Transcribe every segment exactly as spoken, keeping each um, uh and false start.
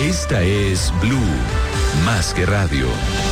Esta es Blue, más que radio.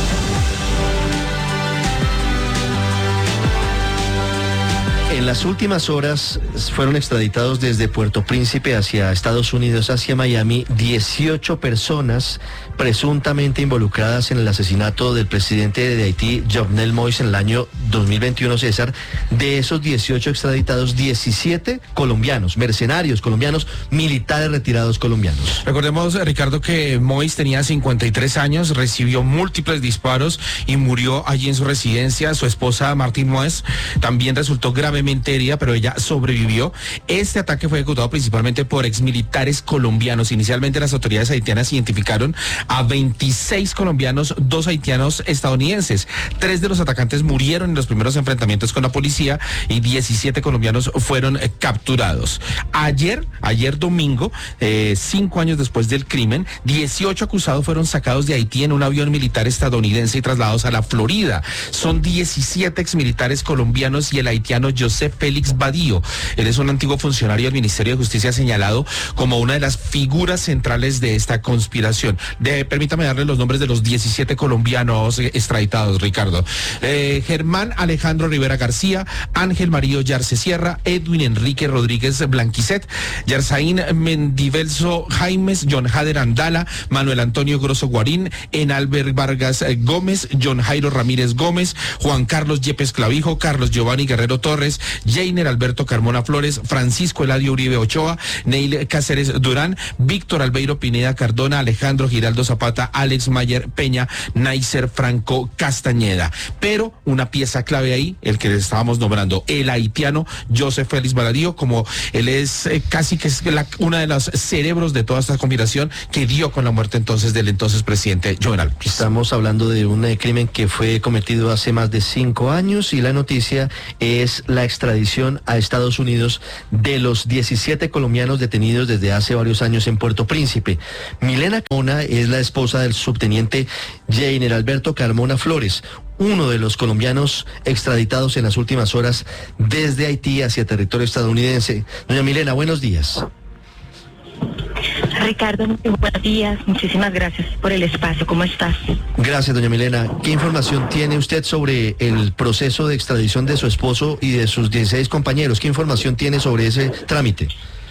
En las últimas horas fueron extraditados desde Puerto Príncipe hacia Estados Unidos, hacia Miami, dieciocho personas presuntamente involucradas en el asesinato del presidente de Haití, Jovenel Moïse, en el año dos mil veintiuno, César. De esos dieciocho extraditados, diecisiete colombianos, mercenarios colombianos, militares retirados colombianos. Recordemos, Ricardo, que Moïse tenía cincuenta y tres años, recibió múltiples disparos y murió allí en su residencia. Su esposa, Martín Moïse, también resultó gravemente herida, pero ella sobrevivió. Este ataque fue ejecutado principalmente por exmilitares colombianos. Inicialmente las autoridades haitianas identificaron a veintiséis colombianos, dos haitianos estadounidenses. Tres de los atacantes murieron en los primeros enfrentamientos con la policía y diecisiete colombianos fueron eh, capturados. Ayer, ayer domingo, eh, cinco años después del crimen, dieciocho acusados fueron sacados de Haití en un avión militar estadounidense y trasladados a la Florida. Son diecisiete exmilitares colombianos y el haitiano José Félix Badillo. Él es un antiguo funcionario del Ministerio de Justicia señalado como una de las figuras centrales de esta conspiración. De, permítame darle los nombres de los diecisiete colombianos extraditados, Ricardo. Eh, Germán Alejandro Rivera García, Ángel Mario Yarce Sierra, Edwin Enrique Rodríguez Blanquicet, Yarzaín Mendivelso Jaimes, John Jader Andala, Manuel Antonio Grosso Guarín, Enalber Vargas Gómez, John Jairo Ramírez Gómez, Juan Carlos Yepes Clavijo, Carlos Giovanni Guerrero Torres, Jainer Alberto Carmona Flores, Francisco Eladio Uribe Ochoa, Neil Cáceres Durán, Víctor Albeiro Pineda Cardona, Alejandro Giraldo Zapata, Alex Mayer Peña, Naicer Franco Castañeda. Pero una pieza clave ahí, el que estábamos nombrando, el haitiano José Félix Badillo, como él es eh, casi que es la, una de los cerebros de toda esta conspiración que dio con la muerte entonces del entonces presidente Jovenel. Estamos hablando de un eh, crimen que fue cometido hace más de cinco años y la noticia es la extradición a Estados Unidos de los diecisiete colombianos detenidos desde hace varios años en Puerto Príncipe. Milena Carmona es la esposa del subteniente Jainer Alberto Carmona Flores, uno de los colombianos extraditados en las últimas horas desde Haití hacia territorio estadounidense. Doña Milena, buenos días. Ricardo, muy buenos días, muchísimas gracias por el espacio, ¿cómo estás? Gracias, doña Milena. ¿Qué información tiene usted sobre el proceso de extradición de su esposo y de sus dieciséis compañeros? ¿Qué información tiene sobre ese trámite?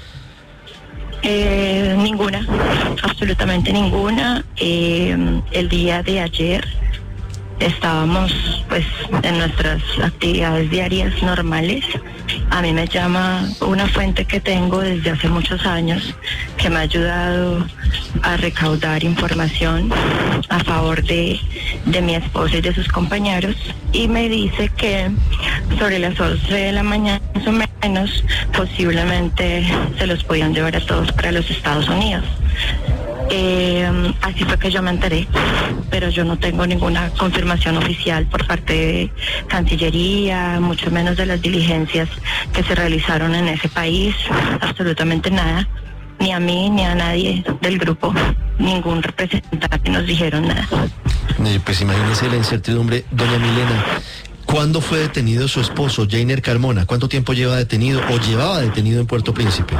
Eh, ninguna, absolutamente ninguna. Eh, el día de ayer estábamos pues en nuestras actividades diarias normales. A mí me llama una fuente que tengo desde hace muchos años que me ha ayudado a recaudar información a favor de, de mi esposo y de sus compañeros, y me dice que sobre las once de la mañana más o menos posiblemente se los podían llevar a todos para los Estados Unidos. Eh, así fue que yo me enteré, pero yo no tengo ninguna confirmación oficial por parte de Cancillería, mucho menos de las diligencias que se realizaron en ese país, absolutamente nada, ni a mí ni a nadie del grupo, ningún representante nos dijeron nada. Eh, pues imagínese la incertidumbre, doña Milena. ¿Cuándo fue detenido su esposo, Jainer Carmona? ¿Cuánto tiempo lleva detenido o llevaba detenido en Puerto Príncipe?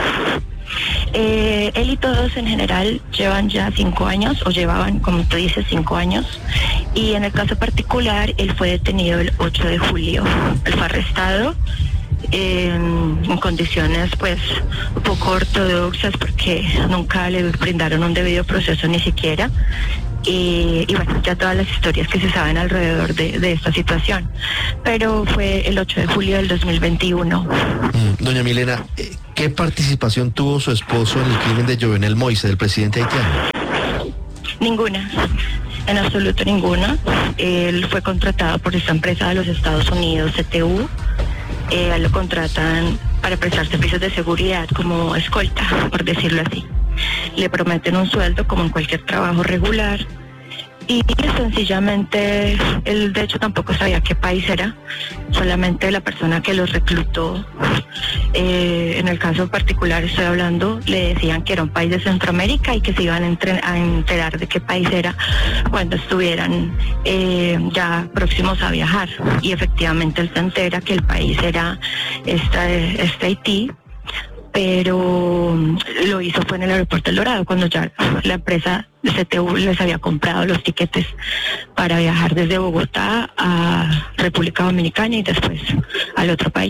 Eh, él y todos en general llevan ya cinco años, o llevaban, como tú dices, cinco años. Y en el caso particular, él fue detenido el ocho de julio. Él fue arrestado eh, en condiciones, pues, un poco ortodoxas, porque nunca le brindaron un debido proceso ni siquiera. Y, y bueno, ya todas las historias que se saben alrededor de, de esta situación. Pero fue el ocho de julio del dos mil veintiuno. Mm, doña Milena, ¿qué participación tuvo su esposo en el crimen de Jovenel Moïse, del presidente haitiano? Ninguna, en absoluto ninguna. Él fue contratado por esta empresa de los Estados Unidos, C T U. Eh, lo contratan para prestar servicios de seguridad como escolta, por decirlo así. Le prometen un sueldo como en cualquier trabajo regular, y sencillamente él de hecho tampoco sabía qué país era, solamente la persona que los reclutó, eh, en el caso particular estoy hablando, le decían que era un país de Centroamérica y que se iban a, entre, a enterar de qué país era cuando estuvieran eh, ya próximos a viajar, y efectivamente él se entera que el país era esta, este Haití. pero lo hizo fue en el aeropuerto El Dorado, cuando ya la empresa C T U les había comprado los tiquetes para viajar desde Bogotá a República Dominicana y después al otro país.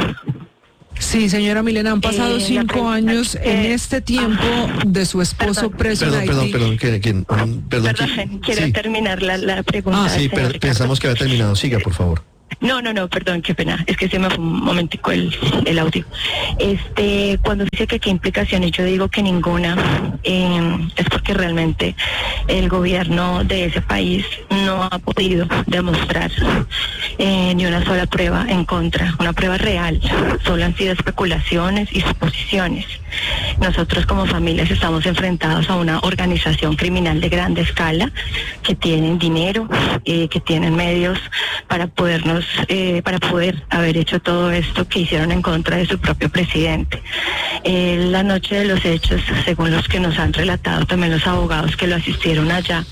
Sí, señora Milena, han pasado Eh, cinco la años pregunta- en eh, este tiempo ah, de su esposo perdón. preso en Perdón, perdón, Haití. perdón, que, que- um, perdón, Perdón, que- quiero sí. terminar la, la pregunta. Ah, sí, del señor per- Ricardo. pensamos que había terminado. Siga, por favor. No, no, no, perdón, qué pena, es que se me fue un momentico el, el audio. Este, cuando dice que qué implicaciones, yo digo que ninguna, eh, es porque realmente el gobierno de ese país no ha podido demostrar eh, ni una sola prueba en contra, una prueba real, solo han sido especulaciones y suposiciones. Nosotros como familias estamos enfrentados a una organización criminal de grande escala que tienen dinero, eh, que tienen medios para podernos, eh, para poder haber hecho todo esto que hicieron en contra de su propio presidente. Eh, la noche de los hechos, según los que nos han relatado también los abogados que lo asistieron allá,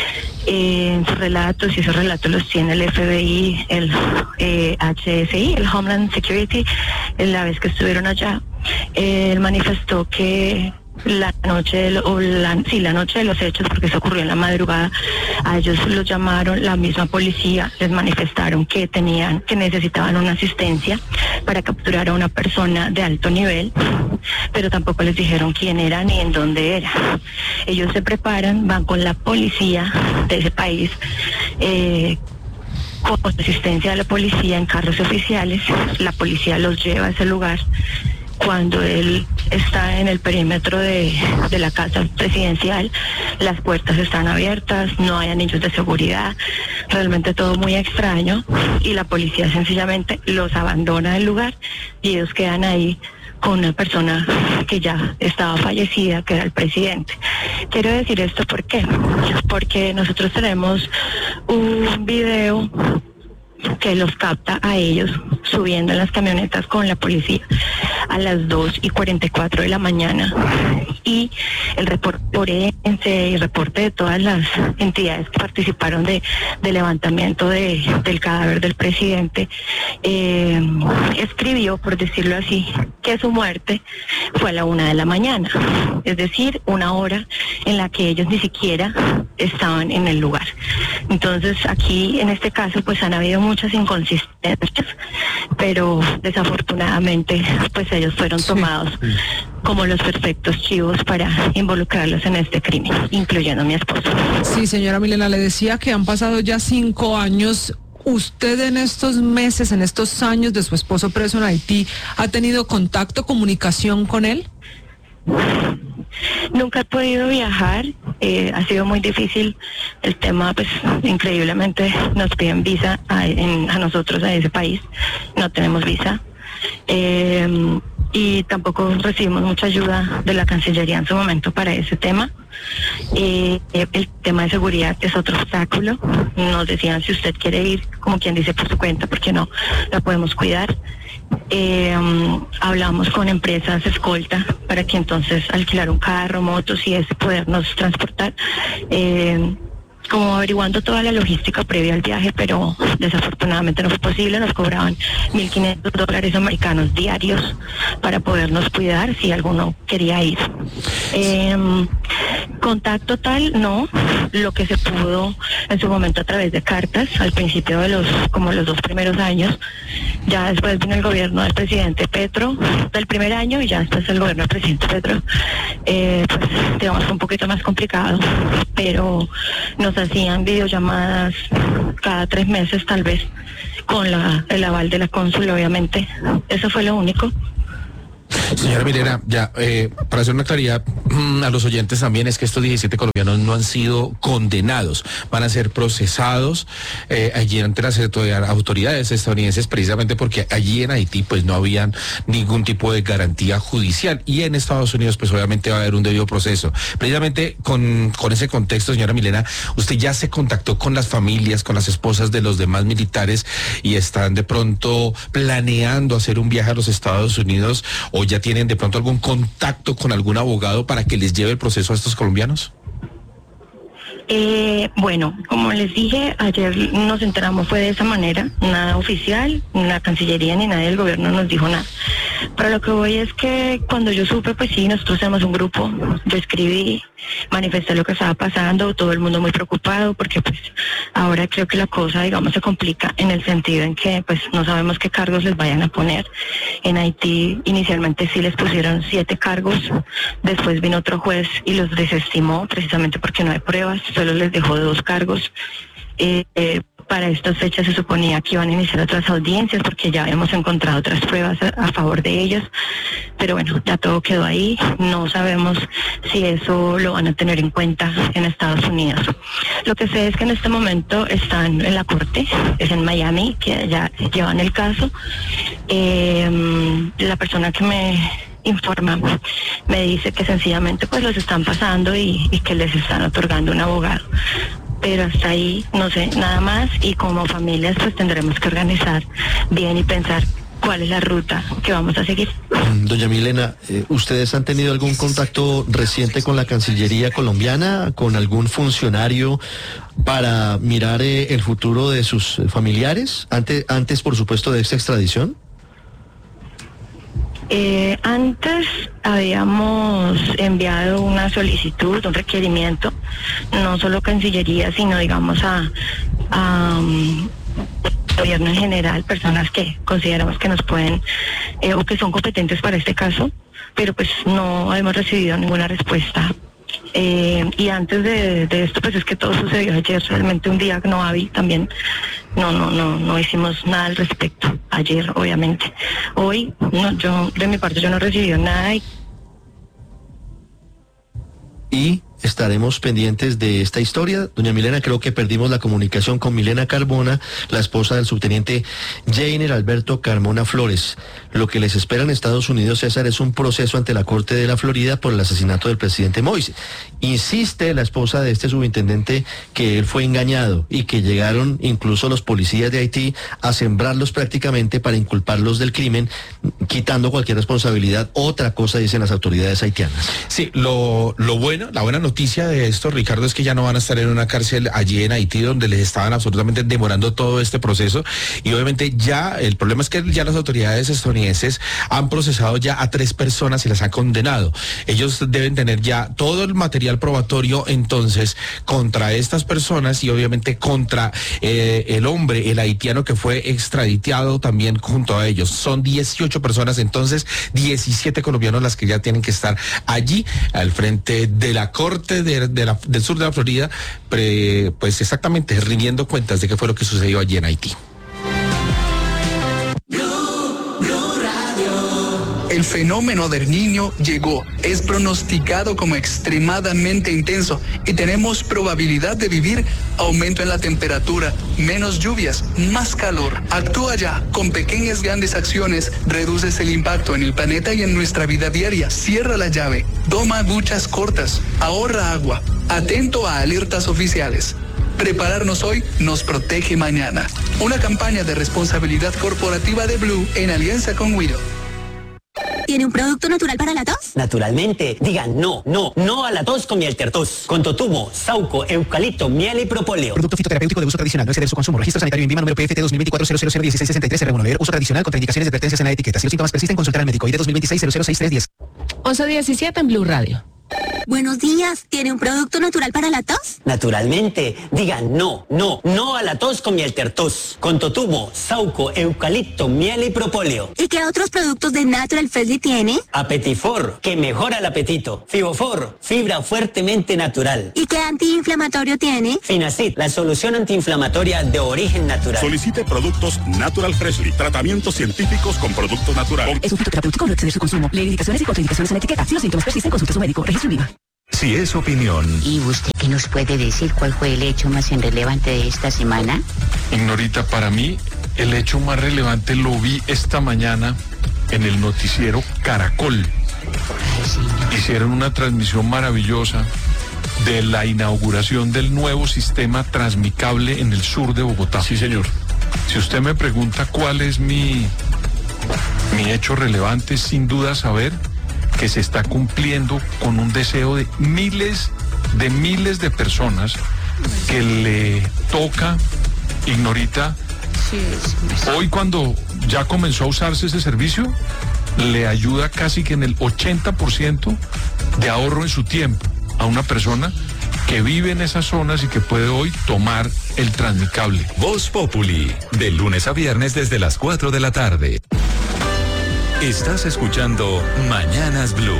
eh, en sus relatos, y esos relatos los tiene el F B I, el eh, H S I, el Homeland Security, en la vez que estuvieron allá, eh, él manifestó que la noche de, lo- o la, sí, la noche de los hechos, porque eso ocurrió en la madrugada, a ellos los llamaron, la misma policía les manifestaron que tenían, que necesitaban una asistencia para capturar a una persona de alto nivel, pero tampoco les dijeron quién era ni en dónde era. Ellos se preparan, van con la policía de ese país, eh, con asistencia de la policía en carros oficiales, la policía los lleva a ese lugar. Cuando él está en el perímetro de, de la casa presidencial, las puertas están abiertas, no hay anillos de seguridad, realmente todo muy extraño, y la policía sencillamente los abandona del lugar y ellos quedan ahí con una persona que ya estaba fallecida, que era el presidente. Quiero decir esto, ¿por qué? Porque nosotros tenemos un video que los capta a ellos subiendo en las camionetas con la policía a las dos y cuarenta y cuatro de la mañana, y el reporte forense y el reporte de todas las entidades que participaron de, de levantamiento de, del cadáver del presidente eh, escribió, por decirlo así, que su muerte fue a la una de la mañana, es decir, una hora en la que ellos ni siquiera estaban en el lugar. Entonces aquí en este caso pues han habido muchas inconsistencias, pero desafortunadamente pues ellos fueron Sí. tomados como los perfectos chivos para involucrarlos en este crimen, incluyendo a mi esposo. Sí, señora Milena, le decía que han pasado ya cinco años. ¿Usted en estos meses, en estos años de su esposo preso en Haití, ha tenido contacto, comunicación con él? Nunca he podido viajar, eh, ha sido muy difícil el tema, pues increíblemente nos piden visa a, en- a nosotros a ese país, no tenemos visa, eh, y tampoco recibimos mucha ayuda de la Cancillería en su momento para ese tema. Eh, eh, el tema de seguridad es otro obstáculo, nos decían si usted quiere ir, como quien dice, por su cuenta, porque no la podemos cuidar. Eh, um, hablamos con empresas escolta para que entonces alquilar un carro, motos y ese podernos transportar, eh, como averiguando toda la logística previa al viaje, pero desafortunadamente no fue posible. Nos cobraban mil quinientos dólares americanos diarios para podernos cuidar si alguno quería ir. Eh, contacto tal, no, lo que se pudo en su momento a través de cartas, al principio de los, como los dos primeros años, ya después vino el gobierno del presidente Petro, del primer año, y ya después el gobierno del presidente Petro, eh, pues digamos fue un poquito más complicado, pero nos hacían videollamadas cada tres meses tal vez, con la, el aval de la cónsul, obviamente. Eso fue lo único. Señora Milena, ya, eh, para hacer una claridad mm, a los oyentes también, es que estos diecisiete colombianos no han sido condenados, van a ser procesados eh, allí ante las autoridades estadounidenses, precisamente porque allí en Haití pues no habían ningún tipo de garantía judicial, y en Estados Unidos pues obviamente va a haber un debido proceso. Precisamente con, con ese contexto, señora Milena, usted ya se contactó con las familias, con las esposas de los demás militares, y están de pronto planeando hacer un viaje a los Estados Unidos, o ya tienen de pronto algún contacto con algún abogado para que les lleve el proceso a estos colombianos. Eh, bueno, como les dije, ayer nos enteramos fue de esa manera, nada oficial, ni la Cancillería ni nadie del gobierno nos dijo nada. Pero lo que voy es que cuando yo supe, pues sí, nosotros tenemos un grupo, yo escribí, manifesté lo que estaba pasando, todo el mundo muy preocupado, porque pues ahora creo que la cosa, digamos, se complica en el sentido en que pues no sabemos qué cargos les vayan a poner. En Haití inicialmente sí les pusieron siete cargos, después vino otro juez y los desestimó precisamente porque no hay pruebas, solo les dejó dos cargos. Eh, eh, para estas fechas se suponía que iban a iniciar otras audiencias porque ya habíamos encontrado otras pruebas a, a favor de ellos, pero bueno, ya todo quedó ahí, no sabemos si eso lo van a tener en cuenta en Estados Unidos. Lo que sé es que en este momento están en la corte, es en Miami, que ya llevan el caso. Eh, la persona que me informa me dice que sencillamente pues los están pasando y, y que les están otorgando un abogado. Pero hasta ahí no sé nada más, y como familias pues tendremos que organizar bien y pensar cuál es la ruta que vamos a seguir. Doña Milena, eh, ¿ustedes han tenido algún contacto reciente con la Cancillería colombiana, con algún funcionario para mirar eh, el futuro de sus familiares, antes, antes por supuesto de esta extradición? Eh, antes habíamos enviado una solicitud, un requerimiento, no solo Cancillería, sino digamos a, a um, gobierno en general, personas que consideramos que nos pueden eh, o que son competentes para este caso, pero pues no hemos recibido ninguna respuesta. Eh, y antes de, de esto, pues es que todo sucedió ayer, realmente un día no hábil también. No, no, no, no hicimos nada al respecto ayer, obviamente. Hoy, no, yo, de mi parte, yo no he recibido nada. Y, y estaremos pendientes de esta historia. Doña Milena, creo que perdimos la comunicación con Milena Carmona, la esposa del subteniente Jainer Alberto Carmona Flores. Lo que les espera en Estados Unidos, César, es un proceso ante la Corte de la Florida por el asesinato del presidente Moïse. Insiste la esposa de este subintendente que él fue engañado y que llegaron incluso los policías de Haití a sembrarlos prácticamente para inculparlos del crimen, quitando cualquier responsabilidad. Otra cosa dicen las autoridades haitianas. Sí, lo, lo bueno, la buena noticia de esto, Ricardo, es que ya no van a estar en una cárcel allí en Haití donde les estaban absolutamente demorando todo este proceso, y obviamente ya el problema es que ya las autoridades estadounidenses han procesado ya a tres personas y las han condenado. Ellos deben tener ya todo el material probatorio entonces contra estas personas y obviamente contra eh, el hombre, el haitiano que fue extraditado también junto a ellos. Son dieciocho personas, entonces diecisiete colombianos las que ya tienen que estar allí al frente de la corte De, de la, del sur de la Florida, pre, pues exactamente rindiendo cuentas de qué fue lo que sucedió allí en Haití. El fenómeno del Niño llegó, es pronosticado como extremadamente intenso y tenemos probabilidad de vivir aumento en la temperatura, menos lluvias, más calor. Actúa ya, con pequeñas grandes acciones reduces el impacto en el planeta y en nuestra vida diaria. Cierra la llave, toma duchas cortas, ahorra agua, atento a alertas oficiales. Prepararnos hoy nos protege mañana. Una campaña de responsabilidad corporativa de Blue en alianza con Widow. ¿Tiene un producto natural para la tos? Naturalmente. Digan no, no, no a la tos con Mieltertos. Con totumo, sauco, eucalipto, miel y propóleo. Producto fitoterapéutico de uso tradicional. No exceder su consumo. Registro sanitario INVIMA número P F T dos mil veinticuatro cero cero cero dieciséis sesenta y tres R uno. Leer uso tradicional. Contraindicaciones y advertencias en la etiqueta. Si los síntomas persisten, consultar al médico. I D dos mil veintiséis cero cero seis tres diez. once diecisiete en Blue Radio. Buenos días. ¿Tiene un producto natural para la tos? Naturalmente. Digan no, no, no a la tos con Mieltertos. Con totumo, sauco, eucalipto, miel y propóleo. ¿Y qué otros productos de Natural Freshly tiene? Apetifor, que mejora el apetito. Fibofor, fibra fuertemente natural. ¿Y qué antiinflamatorio tiene? Finacid, la solución antiinflamatoria de origen natural. Solicite productos Natural Freshly. Tratamientos científicos con productos naturales. Es un fitoterapéutico. No exceder su consumo. Leer indicaciones y contraindicaciones en la etiqueta. Si los síntomas persisten, consulte a su médico. Registro INVIMA. Si es opinión. ¿Y usted qué nos puede decir cuál fue el hecho más relevante de esta semana? Ignorita, para mí el hecho más relevante lo vi esta mañana en el noticiero Caracol. Ay, hicieron una transmisión maravillosa de la inauguración del nuevo sistema Transmicable en el sur de Bogotá. Sí, señor. Si usted me pregunta cuál es mi, mi hecho relevante, sin duda saber que se está cumpliendo con un deseo de miles de miles de personas que le toca, Ignorita, hoy cuando ya comenzó a usarse ese servicio, le ayuda casi que en el ochenta por ciento de ahorro en su tiempo a una persona que vive en esas zonas y que puede hoy tomar el Transmicable. Voz Populi, de lunes a viernes desde las cuatro de la tarde. Estás escuchando Mañanas Blue.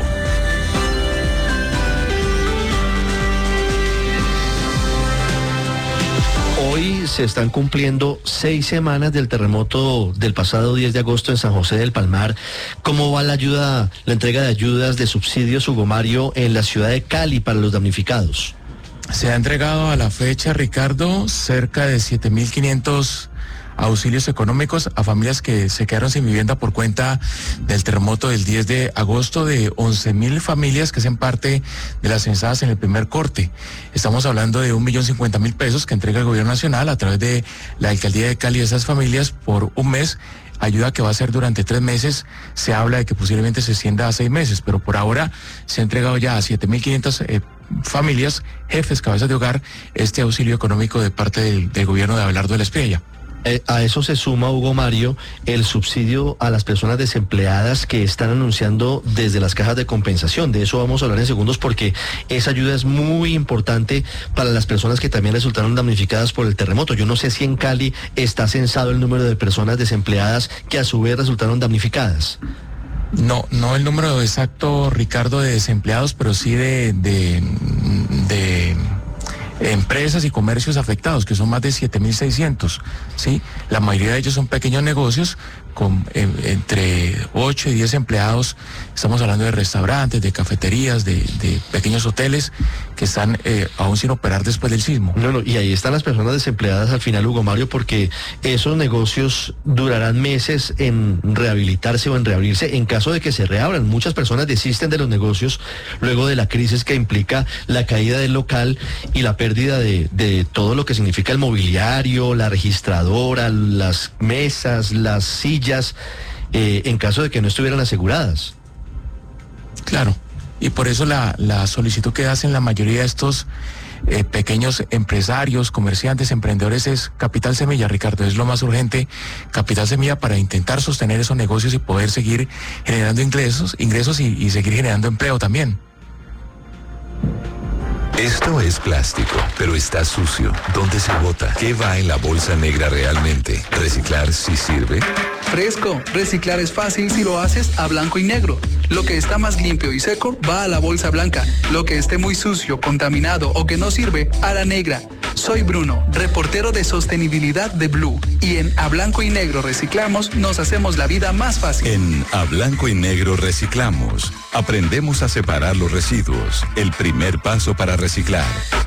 Hoy se están cumpliendo seis semanas del terremoto del pasado diez de agosto en San José del Palmar. ¿Cómo va la ayuda, la entrega de ayudas de subsidios, Hugo Mario, en la ciudad de Cali para los damnificados? Se ha entregado a la fecha, Ricardo, cerca de siete mil quinientos auxilios económicos a familias que se quedaron sin vivienda por cuenta del terremoto del diez de agosto, de once mil familias que hacen parte de las censadas en el primer corte. Estamos hablando de un millón cincuenta mil pesos que entrega el gobierno nacional a través de la alcaldía de Cali a esas familias por un mes. Ayuda que va a ser durante tres meses. Se habla de que posiblemente se extienda a seis meses, pero por ahora se ha entregado ya a siete mil quinientas eh, familias, jefes, cabezas de hogar, este auxilio económico de parte del, del gobierno de Abelardo de la Espriella. Eh, a eso se suma, Hugo Mario, el subsidio a las personas desempleadas que están anunciando desde las cajas de compensación. De eso vamos a hablar en segundos porque esa ayuda es muy importante para las personas que también resultaron damnificadas por el terremoto. Yo no sé si en Cali está censado el número de personas desempleadas que a su vez resultaron damnificadas. No, no el número exacto, Ricardo, de desempleados, pero sí de... de, de empresas y comercios afectados, que son más de siete mil seiscientos, ¿sí? La mayoría de ellos son pequeños negocios con eh, entre ocho y diez empleados. Estamos hablando de restaurantes, de cafeterías, de, de pequeños hoteles que están eh, aún sin operar después del sismo. No, no, y ahí están las personas desempleadas al final, Hugo Mario, porque esos negocios durarán meses en rehabilitarse o en reabrirse en caso de que se reabran. Muchas personas desisten de los negocios luego de la crisis que implica la caída del local y la pérdida de, de todo lo que significa el mobiliario, la registradora, las mesas, las sillas, eh, en caso de que no estuvieran aseguradas. Claro, y por eso la, la solicitud que hacen la mayoría de estos eh, pequeños empresarios, comerciantes, emprendedores es capital semilla, Ricardo, es lo más urgente, capital semilla para intentar sostener esos negocios y poder seguir generando ingresos, ingresos y, y seguir generando empleo también. Esto es plástico, pero está sucio. ¿Dónde se bota? ¿Qué va en la bolsa negra realmente? ¿Reciclar sí sirve? Fresco, reciclar es fácil si lo haces a blanco y negro. Lo que está más limpio y seco va a la bolsa blanca. Lo que esté muy sucio, contaminado o que no sirve, a la negra. Soy Bruno, reportero de sostenibilidad de Blue. Y en A Blanco y Negro Reciclamos nos hacemos la vida más fácil. En A Blanco y Negro Reciclamos aprendemos a separar los residuos. El primer paso para reciclar.